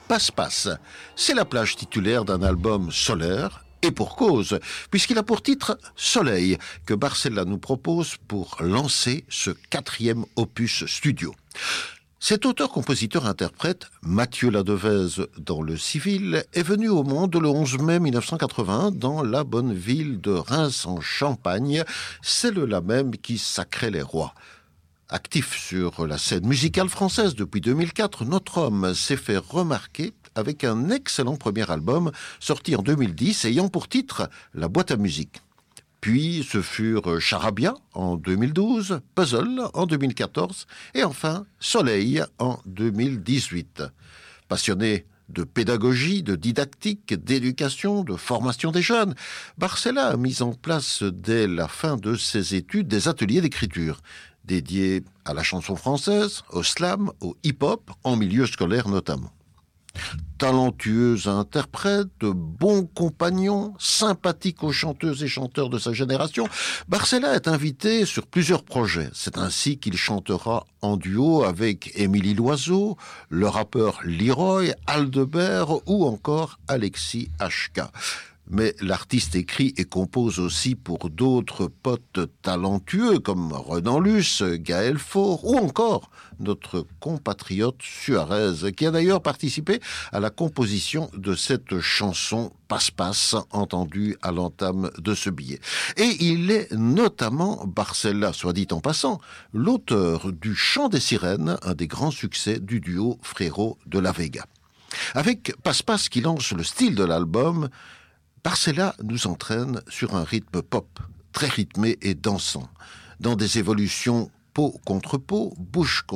Passe-Passe, c'est la plage titulaire d'un album solaire, et pour cause, puisqu'il a pour titre Soleil, que Barcella nous propose pour lancer ce 4e opus studio. Cet auteur-compositeur-interprète, Mathieu Ladevèze dans le civil, est venu au monde le 11 mai 1981 dans la bonne ville de Reims en Champagne, celle-là même qui sacrait les rois. Actif sur la scène musicale française depuis 2004, notre homme s'est fait remarquer avec un excellent premier album sorti en 2010 ayant pour titre La boîte à musique. Puis ce furent Charabia en 2012, Puzzle en 2014 et enfin Soleil en 2018. Passionné de pédagogie, de didactique, d'éducation, de formation des jeunes, Barcella a mis en place dès la fin de ses études des ateliers d'écriture dédiés à la chanson française, au slam, au hip-hop, en milieu scolaire notamment. Talentueux interprète, bon compagnon, sympathique aux chanteuses et chanteurs de sa génération, Barcella est invité sur plusieurs projets. C'est ainsi qu'il chantera en duo avec Émilie Loiseau, le rappeur Leroy, Aldebert ou encore Alexis HK. Mais l'artiste écrit et compose aussi pour d'autres potes talentueux comme Renan Luce, Gaël Faure ou encore notre compatriote Suarez, qui a d'ailleurs participé à la composition de cette chanson Passe-Passe entendue à l'entame de ce billet. Et il est notamment, Barcella, soit dit en passant, l'auteur du Chant des sirènes, un des grands succès du duo Frérot de la Vega. Avec Passe-Passe qui lance le style de l'album, Barcella nous entraîne sur un rythme pop, très rythmé et dansant, dans des évolutions peau contre peau, bouche contre